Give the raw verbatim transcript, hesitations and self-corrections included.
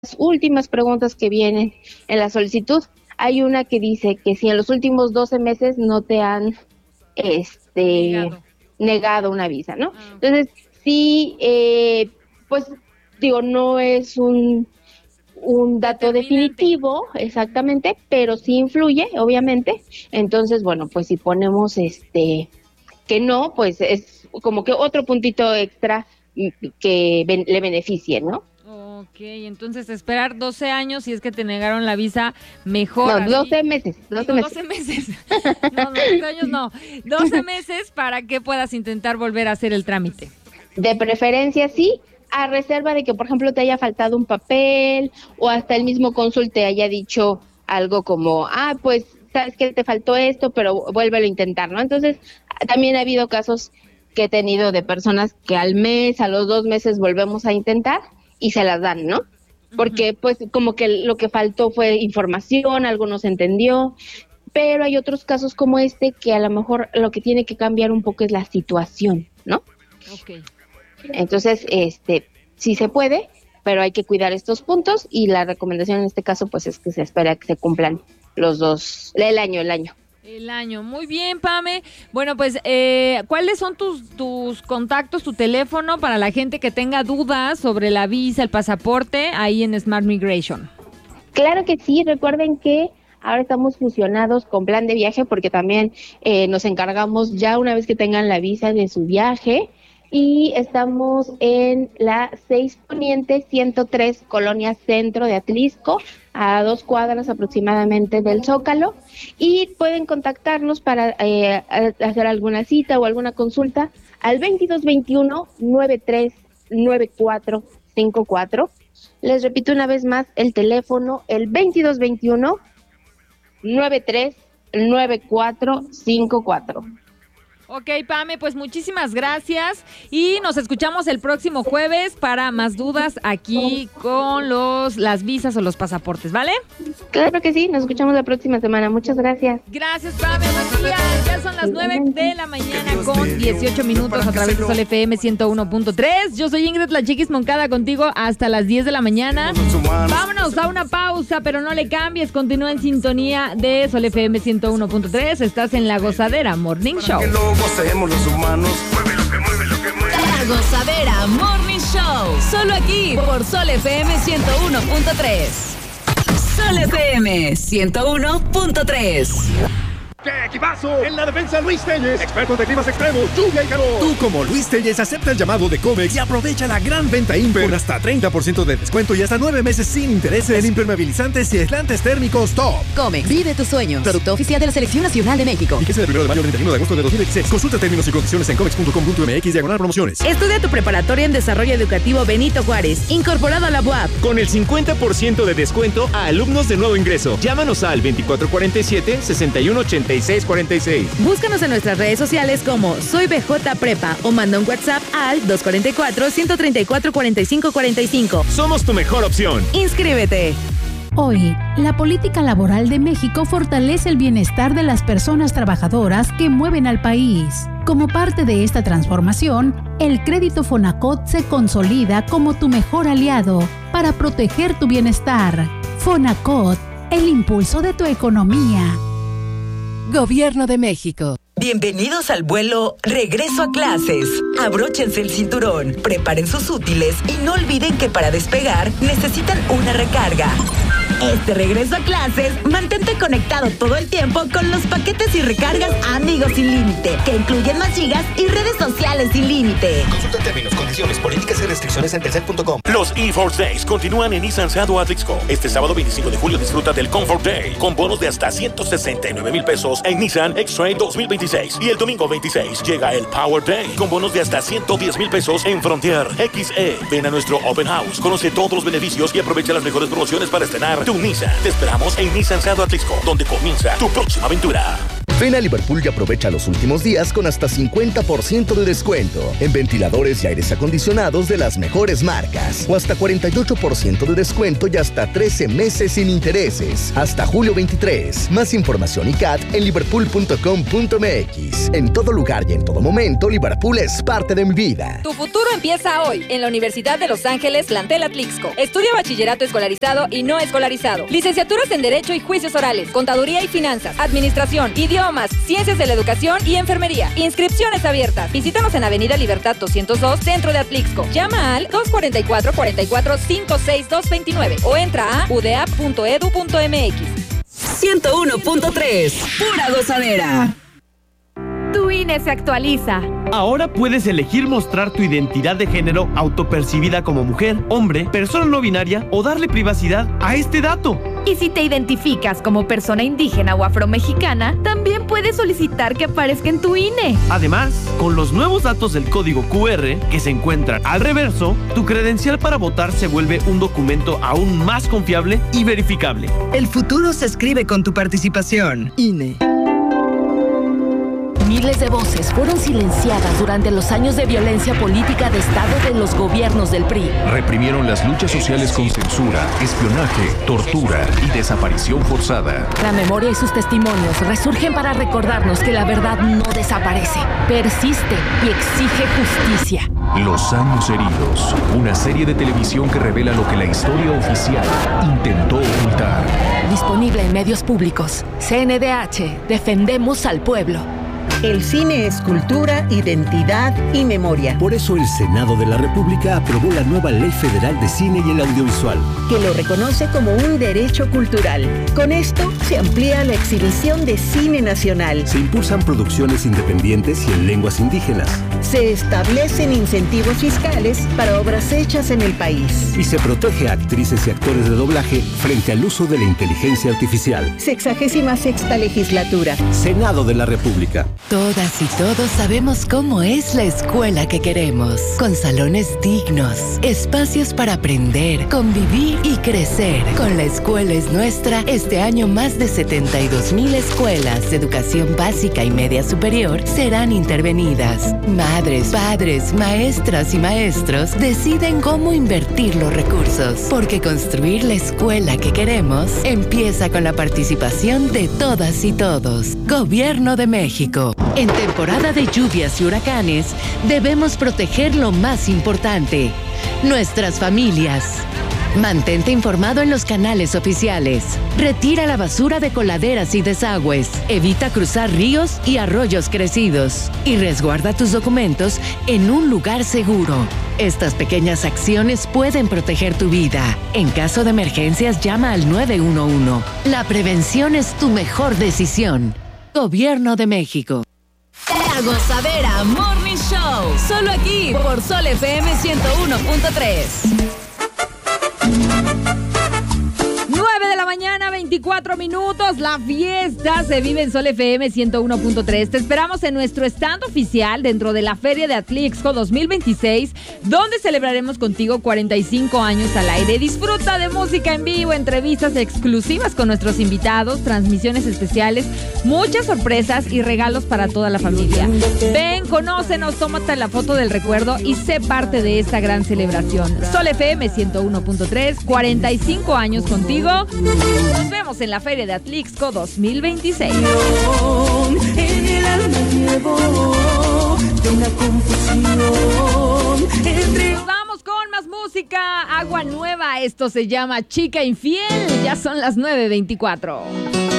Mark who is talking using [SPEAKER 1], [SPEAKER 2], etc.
[SPEAKER 1] últimas preguntas que vienen en la solicitud, hay una que dice que si en los últimos doce meses no te han este negado, negado una visa, ¿no? Ah. Entonces, sí, eh, pues digo, no es un, un dato definitivo, exactamente, pero sí influye, obviamente. Entonces, bueno, pues si ponemos este que no, pues es como que otro puntito extra que ben- le beneficie, ¿no?
[SPEAKER 2] Ok, entonces esperar doce años si es que te negaron la visa, mejor.
[SPEAKER 1] No, doce meses, doce meses.
[SPEAKER 2] doce meses. No, no, doce años no. doce meses para que puedas intentar volver a hacer el trámite.
[SPEAKER 1] De preferencia, sí, a reserva de que, por ejemplo, te haya faltado un papel o hasta el mismo cónsul te haya dicho algo como, ah, pues, sabes que te faltó esto, pero vuélvelo a intentar, ¿no? Entonces, también ha habido casos que he tenido de personas que al mes, a los dos meses volvemos a intentar y se las dan, ¿no? Porque pues como que lo que faltó fue información, algo no se entendió, pero hay otros casos como este que a lo mejor lo que tiene que cambiar un poco es la situación, ¿no?
[SPEAKER 2] Okay.
[SPEAKER 1] Entonces, este, sí se puede, pero hay que cuidar estos puntos y la recomendación en este caso pues es que se espera que se cumplan los dos, el año, el año.
[SPEAKER 2] El año. Muy bien, Pame. Bueno, pues, eh, ¿cuáles son tus, tus contactos, tu teléfono para la gente que tenga dudas sobre la visa, el pasaporte, ahí en Smart Migration?
[SPEAKER 1] Claro que sí. Recuerden que ahora estamos fusionados con Plan de Viaje porque también eh, nos encargamos ya una vez que tengan la visa de su viaje. Y estamos en la seis Poniente ciento tres, Colonia Centro de Atlisco, a dos cuadras aproximadamente del Zócalo. Y pueden contactarnos para eh, hacer alguna cita o alguna consulta al veintidós veintiuno, noventa y tres, noventa y cuatro cincuenta y cuatro. Les repito una vez más el teléfono, el veintidós veintiuno, noventa y tres, noventa y cuatro cincuenta y cuatro.
[SPEAKER 2] Ok, Pame, pues muchísimas gracias y nos escuchamos el próximo jueves para más dudas aquí con los las visas o los pasaportes, ¿vale?
[SPEAKER 1] Claro que sí, nos escuchamos la próxima semana. Muchas gracias.
[SPEAKER 2] Gracias, Pame, buenos días. Ya son las nueve de la mañana con dieciocho minutos a través de Sol F M ciento uno punto tres. Yo soy Ingrid La Chiquis Moncada contigo hasta las diez de la mañana. Vámonos a una pausa, pero no le cambies. Continúa en sintonía de Sol F M ciento uno punto tres. Estás en La Gozadera Morning Show.
[SPEAKER 3] Gocemos los humanos. Mueve lo que mueve lo que mueve.
[SPEAKER 4] La Gozadera Morning Show. Solo aquí por Sol F M ciento uno punto tres. Sol F M ciento uno punto tres.
[SPEAKER 5] ¡Qué equipazo! En la defensa, Luis Telles, expertos de climas extremos, lluvia y calor.
[SPEAKER 6] Tú, como Luis Telles, acepta el llamado de Comex y aprovecha la gran venta Imper con hasta treinta por ciento de descuento y hasta nueve meses sin intereses en impermeabilizantes y aislantes térmicos top.
[SPEAKER 4] Comex, vive tus sueños. Producto oficial de la Selección Nacional de México.
[SPEAKER 6] Fíjese del primero de mayo al treinta y uno de agosto de dos mil veintiséis. Consulta términos y condiciones en comex punto com punto m x diagonal promociones.
[SPEAKER 4] Estudia tu preparatoria en Desarrollo Educativo Benito Juárez, incorporado a la U A P.
[SPEAKER 7] Con el cincuenta por ciento de descuento a alumnos de nuevo ingreso. Llámanos al veinticuatro cuarenta y siete, sesenta y uno ochenta y seis cuarenta y seis.
[SPEAKER 4] Búscanos en nuestras redes sociales como Soy B J Prepa o manda un WhatsApp al dos cuatro cuatro, uno tres cuatro, cuatro cinco cuatro cinco.
[SPEAKER 7] Somos tu mejor opción.
[SPEAKER 4] Inscríbete.
[SPEAKER 8] Hoy, la política laboral de México fortalece el bienestar de las personas trabajadoras que mueven al país. Como parte de esta transformación, el crédito Fonacot se consolida como tu mejor aliado para proteger tu bienestar. Fonacot, el impulso de tu economía.
[SPEAKER 4] Gobierno de México.
[SPEAKER 9] Bienvenidos al vuelo Regreso a Clases. Abróchense el cinturón, preparen sus útiles y no olviden que para despegar necesitan una recarga. Este regreso a clases, mantente conectado todo el tiempo con los paquetes y recargas Amigos Sin Límite, que incluyen más gigas y redes sociales sin límite.
[SPEAKER 10] Consulta términos, condiciones, políticas y restricciones en telcel punto com.
[SPEAKER 11] Los eForce Days continúan en Nissan Sado Atlixco. Este sábado veinticinco de julio disfruta del Comfort Day con bonos de hasta ciento sesenta y nueve mil pesos en Nissan X-Trail dos mil veintiséis. Y el domingo veintiséis llega el Power Day con bonos de hasta ciento diez mil pesos en Frontier X E. Ven a nuestro Open House, conoce todos los beneficios y aprovecha las mejores promociones para estrenar tu Nissan. Te esperamos en Nissan Sado Atlixco, donde comienza tu próxima aventura.
[SPEAKER 12] Ven a Liverpool y aprovecha los últimos días con hasta cincuenta por ciento de descuento en ventiladores y aires acondicionados de las mejores marcas. O hasta cuarenta y ocho por ciento de descuento y hasta trece meses sin intereses. Hasta julio veintitrés. Más información y C A T en liverpool punto com punto m x. En todo lugar y en todo momento, Liverpool es parte de mi vida.
[SPEAKER 13] Tu futuro empieza hoy en la Universidad de Los Ángeles, plantel Atlixco. Estudia bachillerato escolarizado y no escolarizado. Licenciaturas en Derecho y Juicios Orales, Contaduría y Finanzas, Administración, Idiomas, Ciencias de la Educación y Enfermería. Inscripciones abiertas. Visítanos en Avenida Libertad doscientos dos, Centro de Atlixco. Llama al dos cuatro cuatro, cuatro cuatro cinco seis dos dos nueve o entra a u d a p punto e d u punto m x.
[SPEAKER 4] ciento uno punto tres. Pura gozadera.
[SPEAKER 14] Tu I N E se actualiza.
[SPEAKER 15] Ahora puedes elegir mostrar tu identidad de género autopercibida como mujer, hombre, persona no binaria o darle privacidad a este dato.
[SPEAKER 14] Y si te identificas como persona indígena o afromexicana, también puedes solicitar que aparezca en tu I N E.
[SPEAKER 15] Además, con los nuevos datos del código Q R que se encuentran al reverso, tu credencial para votar se vuelve un documento aún más confiable y verificable.
[SPEAKER 16] El futuro se escribe con tu participación. I N E.
[SPEAKER 17] Miles de voces fueron silenciadas durante los años de violencia política de Estado de los gobiernos del P R I.
[SPEAKER 18] Reprimieron las luchas sociales con censura, espionaje, tortura y desaparición forzada.
[SPEAKER 17] La memoria y sus testimonios resurgen para recordarnos que la verdad no desaparece, persiste y exige justicia.
[SPEAKER 18] Los años heridos, una serie de televisión que revela lo que la historia oficial intentó ocultar.
[SPEAKER 17] Disponible en medios públicos. C N D H, defendemos al pueblo.
[SPEAKER 19] El cine es cultura, identidad y memoria.
[SPEAKER 20] Por eso el Senado de la República aprobó la nueva Ley Federal de Cine y el Audiovisual,
[SPEAKER 19] que lo reconoce como un derecho cultural. Con esto se amplía la exhibición de cine nacional.
[SPEAKER 20] Se impulsan producciones independientes y en lenguas indígenas.
[SPEAKER 19] Se establecen incentivos fiscales para obras hechas en el país.
[SPEAKER 20] Y se protege a actrices y actores de doblaje frente al uso de la inteligencia artificial.
[SPEAKER 19] Sexagésima sexta legislatura.
[SPEAKER 20] Senado de la República.
[SPEAKER 21] Todas y todos sabemos cómo es la escuela que queremos, con salones dignos, espacios para aprender, convivir y crecer. Con La Escuela es Nuestra, este año más de setenta y dos mil escuelas de educación básica y media superior serán intervenidas. Madres, padres, maestras y maestros deciden cómo invertir los recursos, porque construir la escuela que queremos empieza con la participación de todas y todos. Gobierno de México.
[SPEAKER 17] En temporada de lluvias y huracanes, debemos proteger lo más importante, nuestras familias. Mantente informado en los canales oficiales. Retira la basura de coladeras y desagües. Evita cruzar ríos y arroyos crecidos. Y resguarda tus documentos en un lugar seguro. Estas pequeñas acciones pueden proteger tu vida. En caso de emergencias, llama al nueve uno uno. La prevención es tu mejor decisión. Gobierno de México.
[SPEAKER 4] La Gozadera Morning Show. Solo aquí por Sol F M ciento uno punto tres.
[SPEAKER 2] nueve de la mañana, veinticuatro minutos. La fiesta se vive en Sol F M ciento uno punto tres. Te esperamos en nuestro stand oficial dentro de la Feria de Atlixco dos mil veintiséis, donde celebraremos contigo cuarenta y cinco años al aire. Disfruta de música en vivo, entrevistas exclusivas con nuestros invitados, transmisiones especiales, muchas sorpresas y regalos para toda la familia. Ven, conócenos, tómate la foto del recuerdo y sé parte de esta gran celebración. Sol F M ciento uno punto tres, cuarenta y cinco años contigo. Nos vemos en la Feria de Atlixco dos mil veintiséis.
[SPEAKER 3] En el alma llevo de una confusión entre...
[SPEAKER 2] Nos vamos con más música. Agua Nueva. Esto se llama Chica Infiel. Ya son las nueve veinticuatro.